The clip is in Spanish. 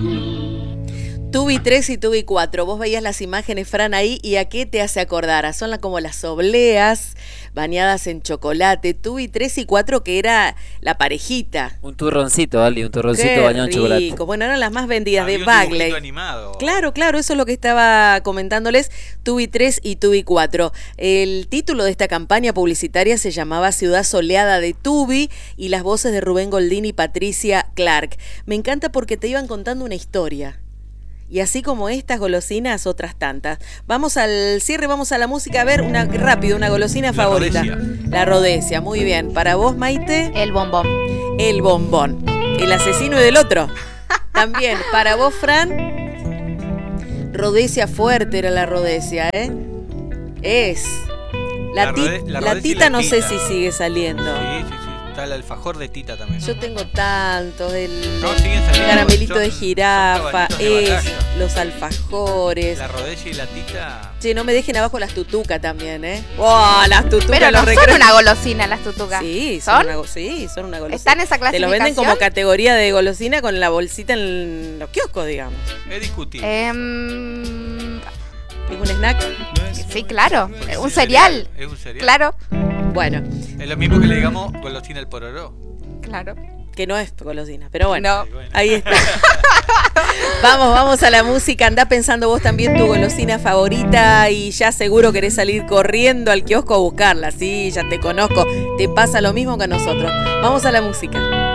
Tubi 3 y Tubi 4, vos veías las imágenes, Fran, ahí, ¿y a qué te hace acordar? Son como las obleas bañadas en chocolate. Tubi 3 y 4, que era la parejita. Un turroncito, Ali, un turroncito bañado en chocolate. Bueno, eran las más vendidas de un Bagley. Animado. Claro, eso es lo que estaba comentándoles. Tubi 3 y Tubi 4. El título de esta campaña publicitaria se llamaba Ciudad Soleada de Tubi, y las voces de Rubén Goldín y Patricia Clark. Me encanta porque te iban contando una historia. Y así como estas golosinas, otras tantas. Vamos al cierre, vamos a la música. A ver, una golosina favorita. La Rhodesia, muy bien. Para vos, Maite. El bombón. El bombón. El asesino y del otro. También. Para vos, Fran. Rhodesia fuerte era la Rhodesia, ¿eh? Es. La tita no sé si sigue saliendo. Sí. Está el alfajor de tita también. Yo tengo tantos, el siguen saliendo, caramelito de jirafa, los alfajores. La Rhodesia y la tita. Che, no me dejen abajo las tutucas también, ¿eh? ¡Oh, las tutucas! Pero no son una golosina las tutucas. Sí, son una golosina. ¿Están en esa clasificación? Te lo venden como categoría de golosina con la bolsita en los kioscos, digamos. Es discutible. ¿Es un snack? Sí, claro. Un cereal. Es un cereal. Claro. Bueno. Es lo mismo que le digamos golosina al pororó. Claro. Que no es golosina, pero bueno. No. Ahí está. Vamos a la música. Andá pensando vos también tu golosina favorita y ya seguro querés salir corriendo al kiosco a buscarla. Sí, ya te conozco. Te pasa lo mismo que a nosotros. Vamos a la música.